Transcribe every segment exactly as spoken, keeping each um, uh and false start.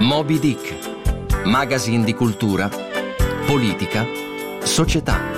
Moby Dick, magazine di cultura, politica, società.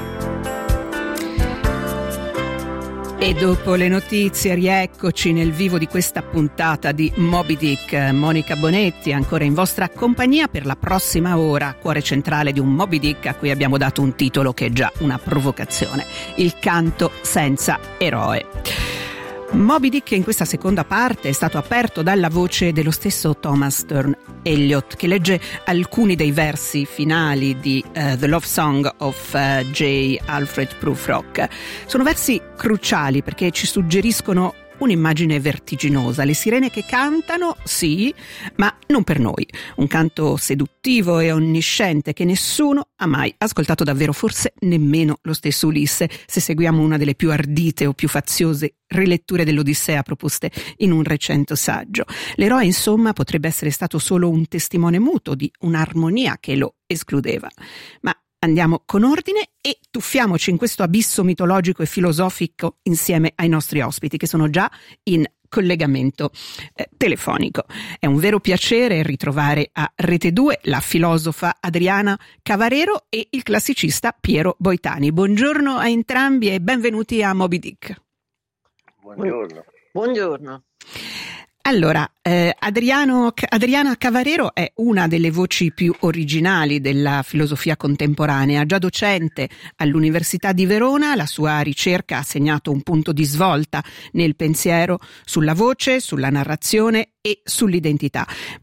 E dopo le notizie rieccoci nel vivo di questa puntata di Moby Dick. Monica Bonetti ancora in vostra compagnia per la prossima ora, cuore centrale di un Moby Dick a cui abbiamo dato un titolo che è già una provocazione: il canto senza eroe. Moby Dick in questa seconda parte è stato aperto dalla voce dello stesso Thomas Sterne Eliot, che legge alcuni dei versi finali di uh, The Love Song of uh, J. Alfred Prufrock. Sono versi cruciali perché ci suggeriscono un'immagine vertiginosa, le sirene che cantano, sì, ma non per noi. Un canto seduttivo e onnisciente che nessuno ha mai ascoltato davvero, forse nemmeno lo stesso Ulisse, se seguiamo una delle più ardite o più faziose riletture dell'Odissea proposte in un recente saggio. L'eroe, insomma, potrebbe essere stato solo un testimone muto di un'armonia che lo escludeva. Ma andiamo con ordine e tuffiamoci in questo abisso mitologico e filosofico insieme ai nostri ospiti, che sono già in collegamento eh, telefonico. È un vero piacere ritrovare a Rete due la filosofa Adriana Cavarero e il classicista Piero Boitani. Buongiorno a entrambi e benvenuti a Moby Dick. Buongiorno. Buongiorno. Allora, eh, Adriano, Adriana Cavarero è una delle voci più originali della filosofia contemporanea. Già docente all'Università di Verona, la sua ricerca ha segnato un punto di svolta nel pensiero sulla voce, sulla narrazione e sull'identità.